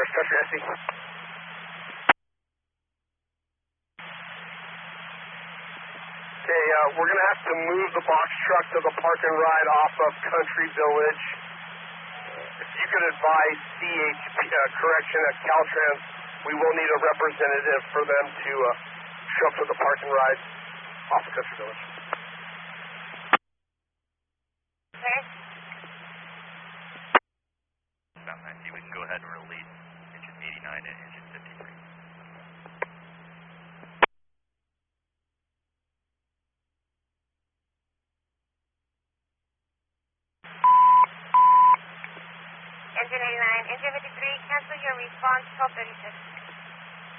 Structure SC. Okay, we're going to have to move the box truck to the park and ride off of Country Village. If you could advise correction at Caltrans, we will need a representative for them to show up to the park and ride off of Country Village. Okay. About 90, we can go ahead and release engine 89 and engine 53. Engine 89, engine 53, cancel your response, 1236.